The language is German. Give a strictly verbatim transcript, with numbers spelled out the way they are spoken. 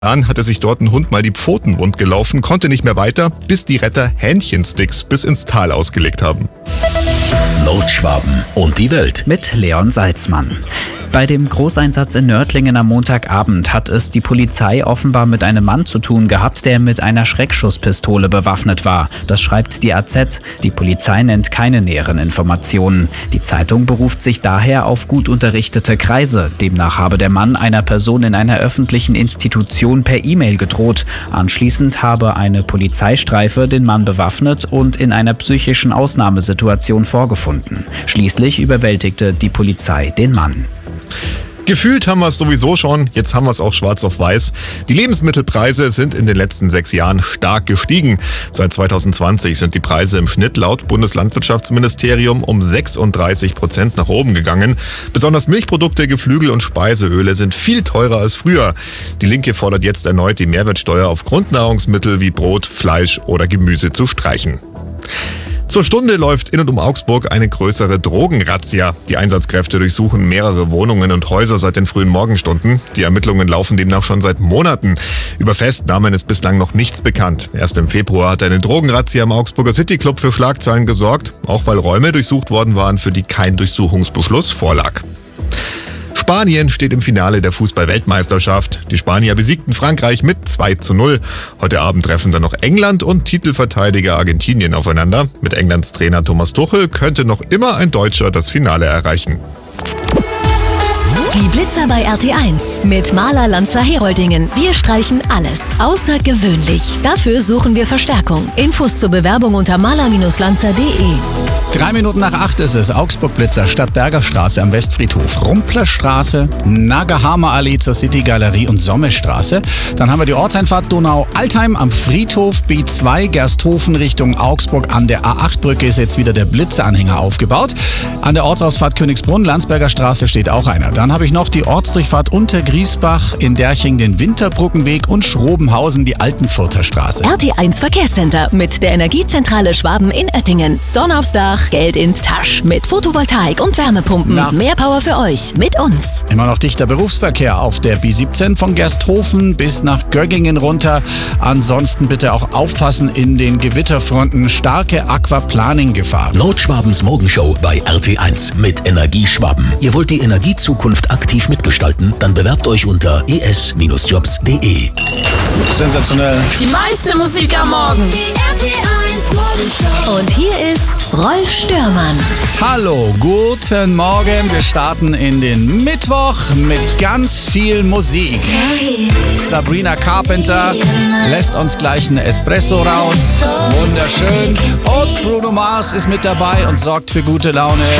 Jahren hatte sich dort ein Hund mal die Pfoten wund gelaufen, konnte nicht mehr weiter, bis die Retter Hähnchensticks bis ins Tal ausgelegt haben. Nordschwaben und die Welt. Mit Leon Salzmann. Bei dem Großeinsatz in Nördlingen am Montagabend hat es die Polizei offenbar mit einem Mann zu tun gehabt, der mit einer Schreckschusspistole bewaffnet war. Das schreibt die A Z. Die Polizei nennt keine näheren Informationen. Die Zeitung beruft sich daher auf gut unterrichtete Kreise. Demnach habe der Mann einer Person in einer öffentlichen Institution per E-Mail gedroht. Anschließend habe eine Polizeistreife den Mann bewaffnet und in einer psychischen Ausnahmesituation vorgefunden. Schließlich überwältigte die Polizei den Mann. Gefühlt haben wir es sowieso schon, jetzt haben wir es auch schwarz auf weiß. Die Lebensmittelpreise sind in den letzten sechs Jahren stark gestiegen. Seit zwanzig zwanzig sind die Preise im Schnitt laut Bundeslandwirtschaftsministerium um sechsunddreißig Prozent nach oben gegangen. Besonders Milchprodukte, Geflügel und Speiseöle sind viel teurer als früher. Die Linke fordert jetzt erneut, die Mehrwertsteuer auf Grundnahrungsmittel wie Brot, Fleisch oder Gemüse zu streichen. Zur Stunde läuft in und um Augsburg eine größere Drogenrazzia. Die Einsatzkräfte durchsuchen mehrere Wohnungen und Häuser seit den frühen Morgenstunden. Die Ermittlungen laufen demnach schon seit Monaten. Über Festnahmen ist bislang noch nichts bekannt. Erst im Februar hat eine Drogenrazzia im Augsburger City Club für Schlagzeilen gesorgt, auch weil Räume durchsucht worden waren, für die kein Durchsuchungsbeschluss vorlag. Spanien steht im Finale der Fußball-Weltmeisterschaft. Die Spanier besiegten Frankreich mit zwei zu null. Heute Abend treffen dann noch England und Titelverteidiger Argentinien aufeinander. Mit Englands Trainer Thomas Tuchel könnte noch immer ein Deutscher das Finale erreichen. Die Blitzer bei R T eins mit Maler Lanzer Heroldingen. Wir streichen alles außergewöhnlich. Dafür suchen wir Verstärkung. Infos zur Bewerbung unter maler Lanzer punkt de. Drei Minuten nach acht ist es. Augsburg-Blitzer, Stadtberger Straße am Westfriedhof, Rumplerstraße, Nagahama Allee zur City-Galerie und Sommestraße. Dann haben wir die Ortseinfahrt Donau-Altheim am Friedhof, B zwei, Gersthofen Richtung Augsburg. An der A acht Brücke ist jetzt wieder der Blitzeranhänger aufgebaut. An der Ortsausfahrt Königsbrunn, Landsberger Straße steht auch einer. Dann habe ich noch die Ortsdurchfahrt unter Griesbach, in Derching den Winterbrückenweg und Schrobenhausen die Altenfurter Straße. R T eins Verkehrscenter mit der Energiezentrale Schwaben in Oettingen. Sonne aufs Dach, Geld in Tasch. Mit Photovoltaik und Wärmepumpen. Na. Mehr Power für euch mit uns. Immer noch dichter Berufsverkehr auf der B siebzehn von Gersthofen bis nach Göggingen runter. Ansonsten bitte auch aufpassen in den Gewitterfronten. Starke Aquaplaning-Gefahr. Nordschwabens Morgenshow bei R T eins mit Energie Schwaben. Ihr wollt die Energiezukunft aktiv mitgestalten? Dann bewerbt euch unter e s Jobs punkt de. Sensationell. Die meiste Musik am Morgen. Die R T eins Morgenshow. Und hier ist Rolf Störmann. Hallo, guten Morgen. Wir starten in den Mittwoch mit ganz viel Musik. Sabrina Carpenter lässt uns gleich einen Espresso raus. Wunderschön. Und Bruno Mars ist mit dabei und sorgt für gute Laune.